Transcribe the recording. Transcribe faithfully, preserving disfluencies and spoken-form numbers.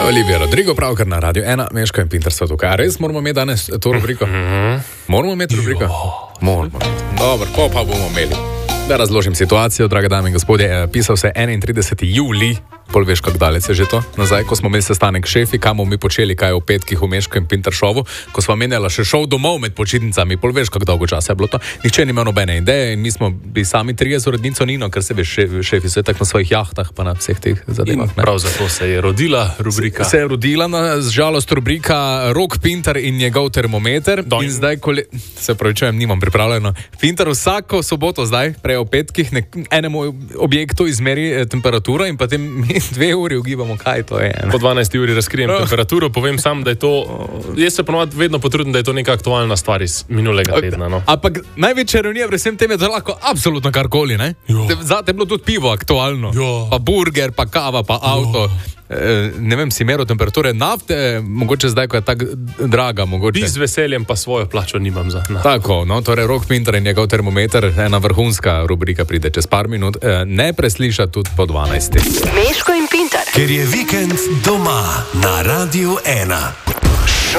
Olivia Rodrigo, pravkar na Radio ena, Meško in Pinter so tukaj. Res moramo imeti danes to rubriko? Moramo imeti rubriko? Moramo. Dobro, pa, pa bomo imeli. Da razložim situacijo, drage dame in gospodje. Pisal se enaintrideseti julij, pol veš, kako daleč je že to nazaj, ko smo imeli sestanek šefi, kam bomo mi počeli, kaj v petkih v Meško in Pinter šovu, ko smo menjala še šov domov med počitnicami, pol veš, kako dolgo časa je bilo to. Nihče ni imel nobene ideje in mi smo bili sami trije z urednico Nino, ker se veš, šefi so tak na svojih jahtah, pa na vseh teh zadevah. Prav zato se je rodila rubrika. Se je rodila, na žalost, rubrika Rok Pinter in njegov termometer. Do in zdaj, kole... se pravi, čujem, nimam pripravljeno. Pinter vsako soboto zdaj, prej v petkih, nek... enemu objektu izmeri temperaturo in potem mi dve uri ugibamo, kaj to je. Po dvanajsti uri razkrijem oh. temperaturo, povem sam, da je to, jaz se ponovno vedno potrudim, da je to neka aktualna stvar iz minulega tedna. No. Ampak največja ironija pri vsem tem je, da lahko absolutno karkoli, ne? Zate je bilo tudi pivo aktualno, jo. Pa burger, pa kava, pa avto. E, ne vem, si meril temperature nafte, mogoče zdaj, ko je tako draga, mogoče. Bi z veseljem, pa svojo plačo nimam za nafte. Tako, no, torej Rok Pinter in njegov termometer, ena vrhunska rubrika pride čez par minut, e, ne presliša tudi po dvanajsti. Meško in Pinter. Ker je vikend doma na Radio ena.